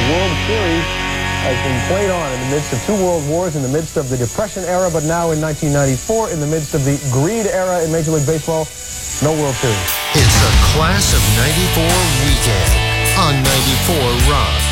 World Series has been played on in the midst of two world wars, in the midst of the Depression era, but now in 1994, in the midst of the greed era in Major League Baseball, no World Series. It's the Class of '94 weekend on 94 Rock.